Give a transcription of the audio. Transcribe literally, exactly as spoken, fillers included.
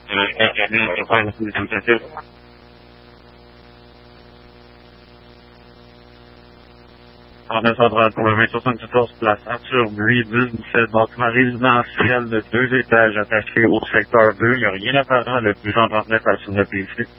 En neuf cent trente-trois, vingt soixante-quatorze, place Arthur Buis, dix dix-sept, bâtiment résidentiel de deux étages attaché au secteur deux. Il n'y a rien d'apparent, le plus cent trente-neuf à soumettre ici.